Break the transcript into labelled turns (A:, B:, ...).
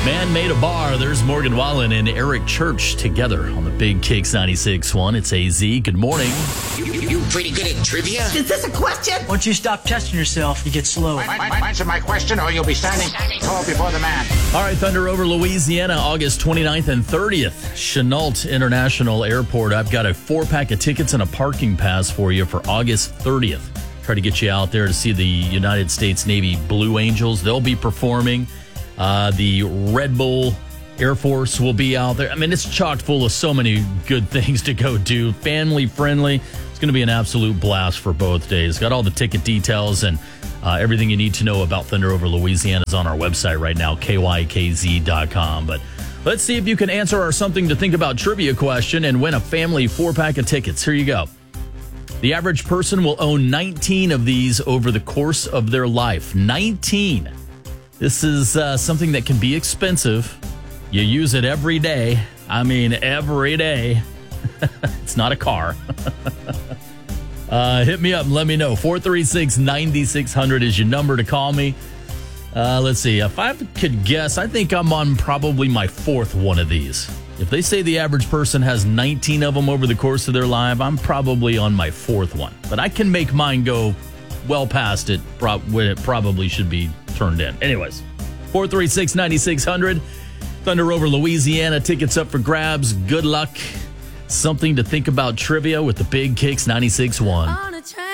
A: Man Made a Bar. There's Morgan Wallen and Eric Church together on the Big Kicks 96.1. It's AZ. Good morning.
B: You pretty good at trivia?
C: Is this a question?
D: Once you stop testing yourself, you get slow.
B: Answer my question or you'll be standing tall before the man.
A: All right, Thunder over Louisiana, August 29th and 30th. Chenault International Airport. I've got a 4-pack of tickets and a parking pass for you for August 30th. Try to get you out there to see the United States Navy Blue Angels. They'll be performing. The Red Bull Air Force will be out there. I mean, it's chock full of so many good things to go do. Family friendly. It's going to be an absolute blast for both days. Got all the ticket details and everything you need to know about Thunder over Louisiana is on our website right now, kykz.com. But let's see if you can answer our something to think about trivia question and win a family 4-pack of tickets. Here you go. The average person will own 19 of these over the course of their life. 19. This is something that can be expensive. You use it every day. I mean, every day. It's not a car. Hit me up and let me know. 436-9600 is your number to call me. Let's see. If I could guess, I think I'm on probably my 4th one of these. If they say the average person has 19 of them over the course of their life, I'm probably on my 4th one. But I can make mine go well past it when it probably should be turned in. Anyways, 436-9600. Thunder over Louisiana. Tickets up for grabs. Good luck. Something to think about trivia with the Big Kicks 96.1.